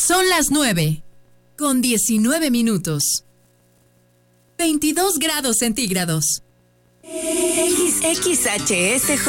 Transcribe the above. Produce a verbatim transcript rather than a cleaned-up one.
Son las nueve, con diecinueve minutos. veintidós grados centígrados. X H S